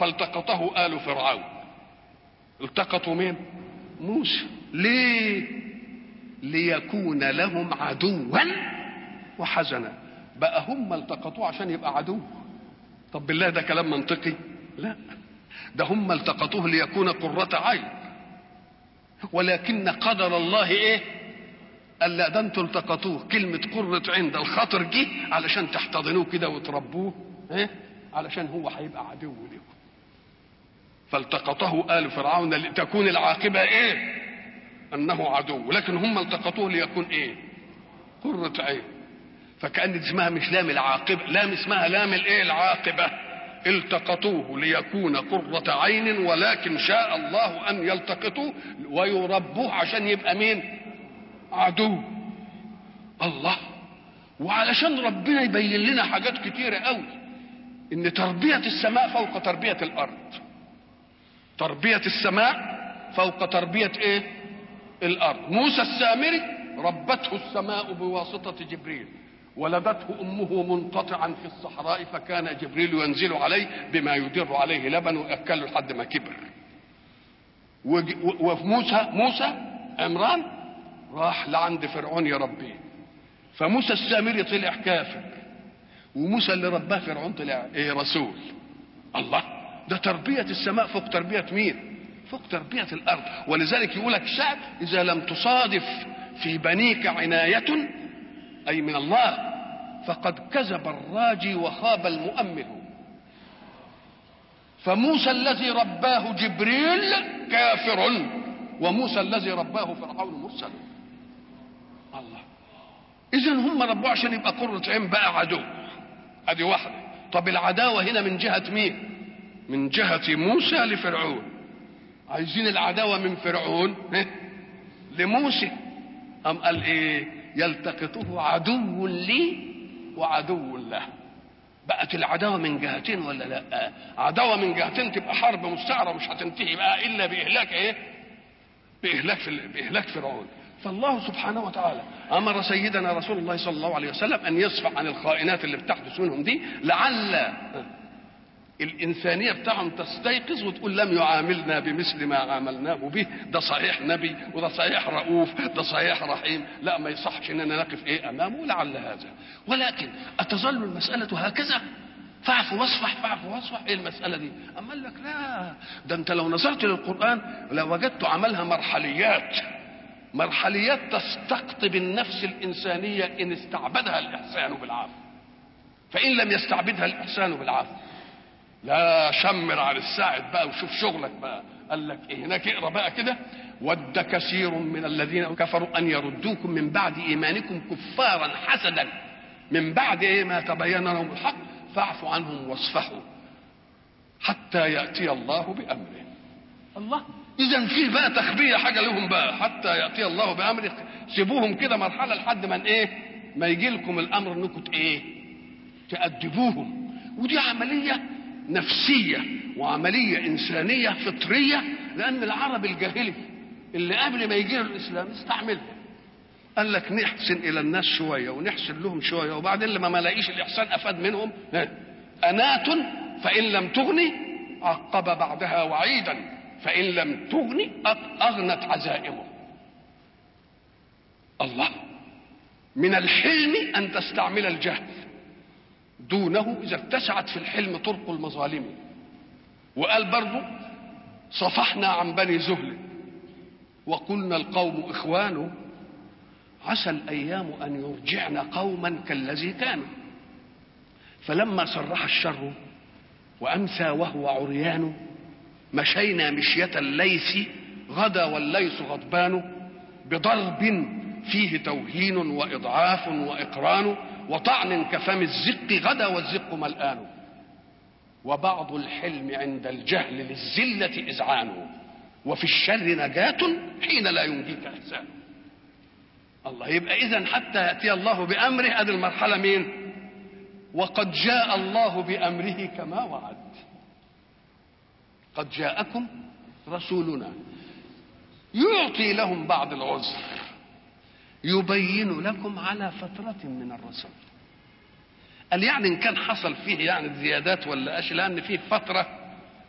فالتقطه آل فرعون. التقطوا مين؟ موسى. ليه؟ ليكون لهم عدوا وحزنا. بقى هم التقطوه عشان يبقى عدو؟ طب بالله ده كلام منطقي؟ لا، ده هم التقطوه ليكون قرة عين. ولكن قدر الله ايه؟ قال لا، ده انتوا التقطوه كلمة قرة عين، ده الخاطر جه علشان تحتضنوه كده وتربوه، ايه؟ علشان هو هيبقى عدو لكم. فالتقطه آل فرعون لتكون العاقبة ايه؟ انه عدو. لكن هم التقطوه ليكون ايه؟ قرة عين. فكأن اسمها مش لام العاقبة، لام اسمها لام الايه؟ العاقبة. التقطوه ليكون قرة عين، ولكن شاء الله ان يلتقطوه ويربوه عشان يبقى مين؟ عدو. الله. وعلشان ربنا يبين لنا حاجات كتيرة قوي، ان تربية السماء فوق تربية الارض. تربية السماء فوق تربية ايه؟ الارض. موسى السامري ربته السماء بواسطة جبريل، ولدته امه منقطعا في الصحراء، فكان جبريل ينزل عليه بما يدر عليه لبن ويأكله لحد ما كبر. وموسى عمران راح لعند فرعون يربيه، فموسى السامري طلع كافر، وموسى اللي رباه فرعون طلع ايه؟ رسول. الله. ده تربية السماء فوق تربية مين؟ فوق تربية الارض. ولذلك يقولك الشعب: اذا لم تصادف في بنيك عناية اي من الله فقد كذب الراجي وخاب المؤمل. فموسى الذي رباه جبريل كافر، وموسى الذي رباه فرعون مرسل. الله. اذن هم ربوه عشان يبقى قرة عين، بقى عدو. ادي واحدة. طب العداوة هنا من جهة مين؟ من جهة موسى لفرعون. عايزين العداوة من فرعون لموسى. أم قال ايه؟ يلتقطه عدو لي وعدو له. بقت العداوة من جهتين ولا لا؟ عداوة من جهتين تبقى حرب مستعرة مش هتنتهي بقى الا بإهلاك ايه؟ بإهلاك فرعون. فالله سبحانه وتعالى امر سيدنا رسول الله صلى الله عليه وسلم ان يصفح عن الخائنات اللي بتحدث منهم دي، لعل الإنسانية بتاعهم تستيقظ وتقول: لم يعاملنا بمثل ما عاملناه به، ده صحيح نبي، وده صحيح رؤوف، ده صحيح رحيم، لا ما يصحش اننا نقف ايه امامه. لعل هذا. ولكن اتظل المسألة هكذا؟ فاعف واصفح، فاعف واصفح، ايه المسألة دي؟ اما قال لك لا، ده انت لو نظرت للقرآن لوجدت عملها مرحليات تستقطب النفس الإنسانية إن استعبدها الإحسان بالعافية. فإن لم يستعبدها الإحسان بالعافية، لا شمر على الساعد بقى وشوف شغلك بقى. قال لك ايه هناك؟ اقرا بقى كده: ود كثير من الذين كفروا ان يردوكم من بعد ايمانكم كفارا حسدا من بعد ايه ما تبين لهم الحق فاعفوا عنهم واصفحوا حتى ياتي الله بامره. الله. اذا في بقى تخبيه حاجه لهم بقى، حتى ياتي الله بامره. سيبوهم كده مرحله لحد ما ايه؟ ما يجي لكم الامر انكم ايه؟ تأدبوهم. ودي عمليه نفسية وعملية إنسانية فطرية، لأن العرب الجاهلي اللي قبل ما يجي الإسلام استعملها. قال لك نحسن إلى الناس شوية ونحسن لهم شوية، وبعدين لما ما لاقيش الإحسان أفاد منهم أنات فإن لم تغني عقب بعدها وعيدا، فإن لم تغني أغنت عزائمه. الله. من الحلم أن تستعمل الجهل دونه إذا اتسعت في الحلم طرق المظالم. وقال برضو: صفحنا عن بني زهل وقلنا القوم إخوان، عسى الأيام أن يرجعن قوما كالذي كانوا. فلما صرح الشر وأمسى وهو عريان، مشينا مشية الليث غدا والليث غضبان، بضرب فيه توهين وإضعاف وإقران، وطعن كفم الزق غدا والزق ملآن، وبعض الحلم عند الجهل للزلة إذعان، وفي الشر نجاة حين لا ينجيك إحسان. الله. يبقى إذن حتى يأتي الله بأمره، هذه المرحلة مين؟ وقد جاء الله بأمره كما وعد. قد جاءكم رسولنا يعطي لهم بعض العذر، يبين لكم على فترة من الرسول. قال يعني إن كان حصل فيه يعني زيادات ولا أشياء، لأن فيه فترة